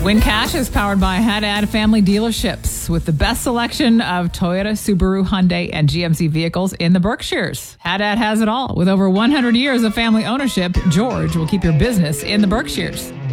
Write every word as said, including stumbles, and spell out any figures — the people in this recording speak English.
Win Cash is powered by Haddad Family Dealerships with the best selection of Toyota, Subaru, Hyundai, and G M C vehicles in the Berkshires. Haddad has it all. With over one hundred years of family ownership, George will keep your business in the Berkshires.